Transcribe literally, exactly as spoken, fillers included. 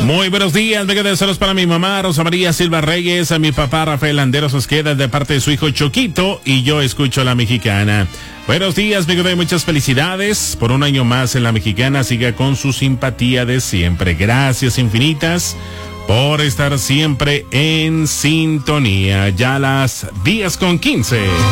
Muy buenos días, venga de saludos para mi mamá Rosa María Silva Reyes, a mi papá Rafael Landeros Osqueda de parte de su hijo Choquito, y yo escucho La Mexicana. Buenos días, me doy muchas felicidades por un año más en La Mexicana. Siga con su simpatía de siempre. Gracias infinitas por estar siempre en sintonía. Ya las diez con quince.